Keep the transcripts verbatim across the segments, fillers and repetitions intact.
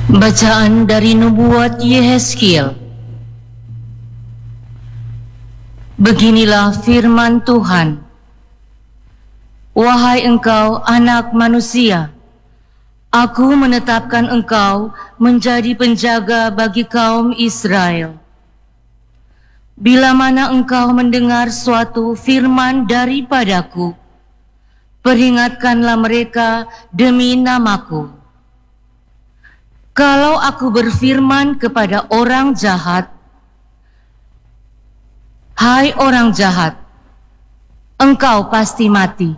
Bacaan dari Nubuat Yehezkiel. Beginilah firman Tuhan. Wahai engkau anak manusia, aku menetapkan engkau menjadi penjaga bagi kaum Israel. Bila mana engkau mendengar suatu firman daripadaku, peringatkanlah mereka demi namaku. Kalau aku berfirman kepada orang jahat, hai orang jahat, engkau pasti mati.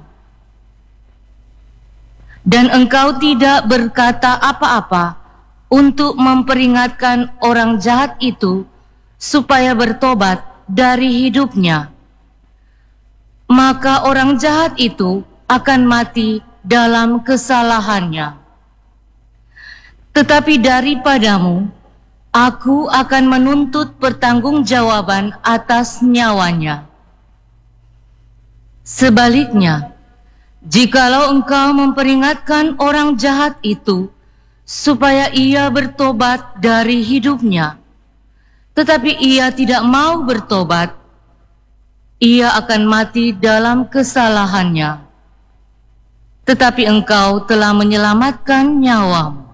Dan engkau tidak berkata apa-apa untuk memperingatkan orang jahat itu supaya bertobat dari hidupnya, maka orang jahat itu akan mati dalam kesalahannya. Tetapi daripadamu, aku akan menuntut pertanggungjawaban atas nyawanya. Sebaliknya, jikalau engkau memperingatkan orang jahat itu supaya ia bertobat dari hidupnya, tetapi ia tidak mau bertobat, ia akan mati dalam kesalahannya. Tetapi engkau telah menyelamatkan nyawamu.